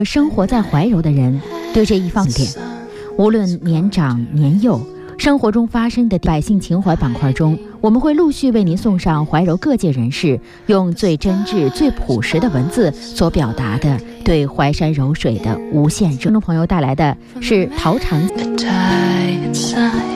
生活在怀柔的人对这一放电，无论年长年幼，生活中发生的百姓情怀板块中，我们会陆续为您送上怀柔各界人士用最真挚、最朴实的文字所表达的对淮山柔水的无限热。听众朋友带来的是陶长。